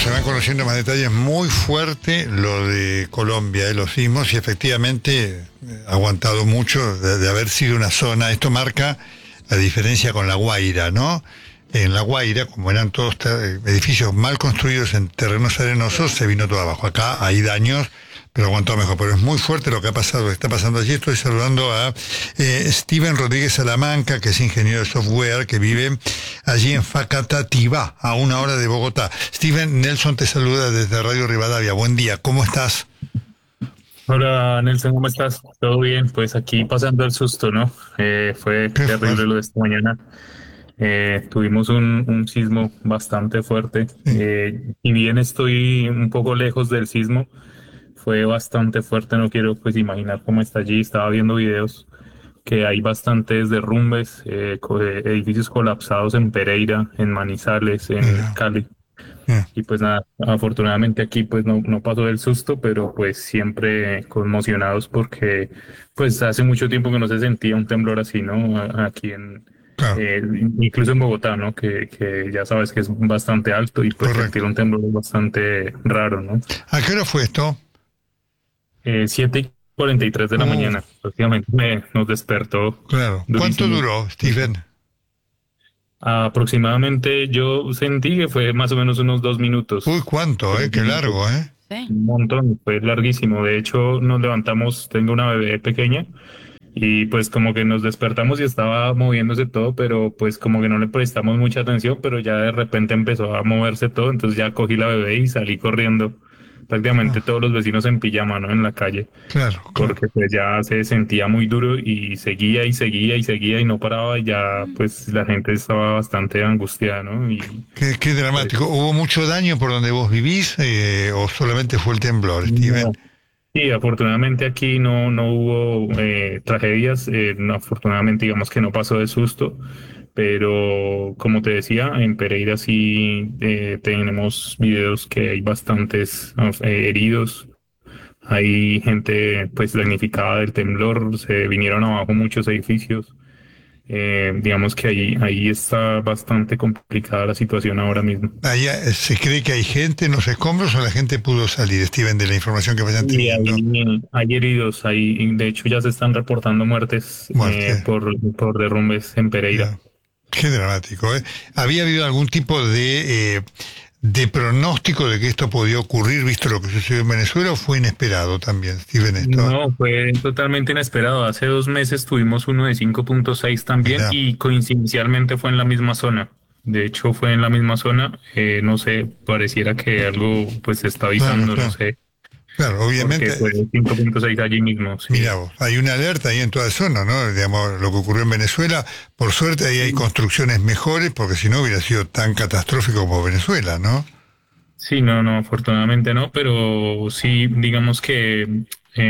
se van conociendo más detalles. Muy fuerte lo de Colombia, los sismos, y efectivamente ha aguantado mucho de haber sido una zona. Esto marca la diferencia con La Guaira, ¿no? En La Guaira, como eran todos edificios mal construidos en terrenos arenosos, se vino todo abajo. Acá hay daños, pero aguantó mejor. Pero es muy fuerte lo que ha pasado, está pasando allí. Estoy saludando a Steven Rodríguez Salamanca, que es ingeniero de software, que vive allí en Facatativá, a 1 hora de Bogotá. Steven, Nelson te saluda desde Radio Rivadavia. Buen día, ¿cómo estás? Hola Nelson, ¿cómo estás? ¿Todo bien? Pues aquí pasando el susto, ¿no? Fue ¿Qué fue? terrible lo de esta mañana. Tuvimos un sismo bastante fuerte. Sí, Y bien estoy un poco lejos del sismo, fue bastante fuerte. No quiero pues imaginar cómo está allí. Estaba viendo videos que hay bastantes derrumbes, edificios colapsados en Pereira, en Manizales, en mira, Cali. mira. Y pues nada, afortunadamente aquí pues no pasó el susto, pero pues siempre conmocionados porque pues hace mucho tiempo que no se sentía un temblor así, ¿no? Aquí Claro, eh, incluso en Bogotá, ¿no? Que ya sabes que es bastante alto y pues sentir correcto. un temblor es bastante raro, ¿no? ¿A qué hora fue esto? 7:43 de la Uh, mañana, prácticamente nos despertó claro. ¿Cuánto durísimo. duró, Steven? Aproximadamente yo sentí que fue más o menos unos 2 minutos. Uy, ¿cuánto, 3 qué minutos. largo, eh? Sí. Un montón, fue larguísimo. De hecho, nos levantamos, tengo una bebé pequeña y pues como que nos despertamos y estaba moviéndose todo, pero pues como que no le prestamos mucha atención, pero ya de repente empezó a moverse todo, entonces ya cogí la bebé y salí corriendo. Prácticamente Ah, todos los vecinos en pijama, ¿no? En la calle, claro, claro. porque pues ya se sentía muy duro y seguía y seguía y seguía y no paraba y ya pues la gente estaba bastante angustiada, ¿no? Y Qué pues dramático. ¿Hubo mucho daño por donde vos vivís o solamente fue el temblor, Steven? no. Sí, afortunadamente aquí no hubo tragedias, afortunadamente digamos que no pasó de susto, pero como te decía, en Pereira sí tenemos videos que hay bastantes heridos, hay gente pues damnificada del temblor, se vinieron abajo muchos edificios. Digamos que ahí está bastante complicada la situación ahora mismo. Allá, ¿se cree que hay gente en los escombros o la gente pudo salir, Steven, de la información que vayan Y teniendo? hay heridos, de hecho ya se están reportando muertes Muerte. por derrumbes en Pereira. Ya. Qué dramático, ¿eh? ¿Había habido algún tipo de pronóstico de que esto podía ocurrir, visto lo que sucedió en Venezuela, o fue inesperado también, Steven, esto? No, fue totalmente inesperado. Hace 2 meses tuvimos uno de 5,6 también Mirá, y coincidencialmente fue en la misma zona. De hecho, fue en la misma zona. No sé, pareciera que algo pues se está claro, avisando, no claro. sé, Claro, porque obviamente. fue 5,6 allí mismo, sí. Mira vos, hay una alerta ahí en toda zona, ¿no? Digamos, lo que ocurrió en Venezuela, por suerte ahí hay construcciones mejores, porque si no hubiera sido tan catastrófico como Venezuela, ¿no? Sí, no, afortunadamente no, pero sí, digamos que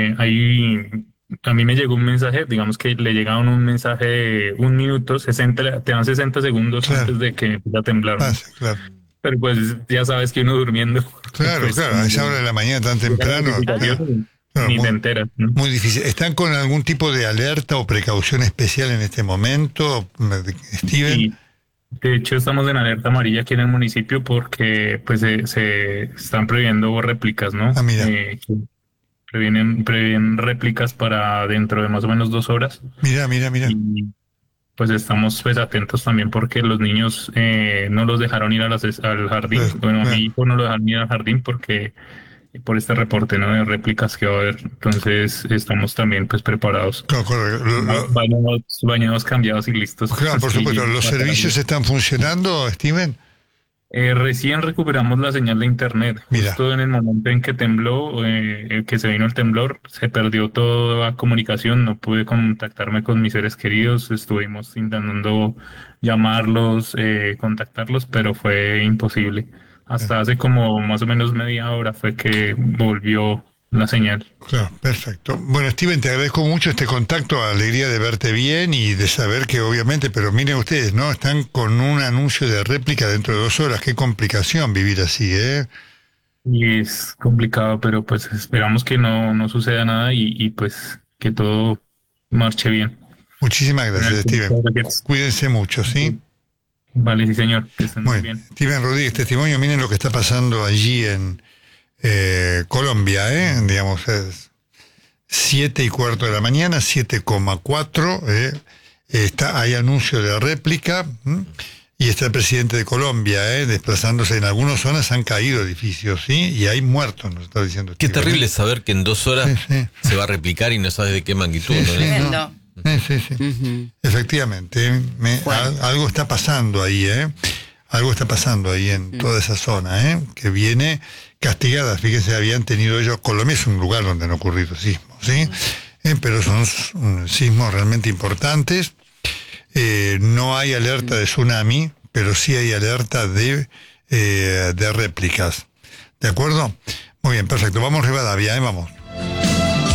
a mí me llegó un mensaje, digamos que le llegaron un mensaje de 1 minuto, 60, te dan 60 segundos Claro, antes de que empiece a temblar, ¿no? pasa, claro. Pero pues ya sabes que uno durmiendo, Claro, pues claro, a como esa hora de la mañana tan llega la temprano, Claro. notificación claro, ni te enteras, ¿no? muy difícil. ¿Están con algún tipo de alerta o precaución especial en este momento, Steven? Y de hecho estamos en alerta amarilla aquí en el municipio porque pues se están previendo réplicas, ¿no? Ah, mira, Previenen réplicas para dentro de más o menos 2 horas mira. y pues estamos pues atentos también porque los niños no los dejaron ir al jardín. Claro, Bueno, a mi claro. hijo no lo dejaron ir al jardín porque por este reporte, ¿no? De réplicas que va a haber. Entonces estamos también pues preparados, Claro, correcto. bañados, cambiados y listos. Claro, por supuesto, Sí, ¿los para servicios están funcionando, Steven? Recién recuperamos la señal de internet. Mira. Justo en el momento en que tembló, que se vino el temblor, se perdió toda la comunicación. No pude contactarme con mis seres queridos. Estuvimos intentando llamarlos, contactarlos, pero fue imposible. Hasta hace como más o menos media hora fue que volvió la señal. Claro, perfecto. Bueno, Steven, te agradezco mucho este contacto, alegría de verte bien y de saber que obviamente, pero miren ustedes, ¿no? Están con un anuncio de réplica dentro de 2 horas. Qué complicación vivir así, ¿eh? Y es complicado, pero pues esperamos que no suceda nada y pues que todo marche bien. Muchísimas Bueno, gracias, Steven. muchas gracias. Cuídense mucho, ¿sí? Vale, sí, señor. Que estén muy bien. Steven Rodríguez, testimonio, miren lo que está pasando allí en Colombia, digamos, es 7:15 de la mañana, 7,4, hay anuncio de réplica, y está el presidente de Colombia, desplazándose. En algunas zonas han caído edificios, ¿sí? Y hay muertos, nos está diciendo. Qué terrible saber que en 2 horas se va a replicar y no sabes de qué magnitud. ¿No? Efectivamente, algo está pasando ahí, algo está pasando ahí en toda esa zona, que viene castigada. Fíjense, habían tenido ellos, Colombia es un lugar donde han ocurrido sismos, ¿sí? Pero son sismos realmente importantes. No hay alerta de tsunami, pero sí hay alerta de réplicas. ¿De acuerdo? Muy bien, perfecto. Vamos Rivadavia, vamos.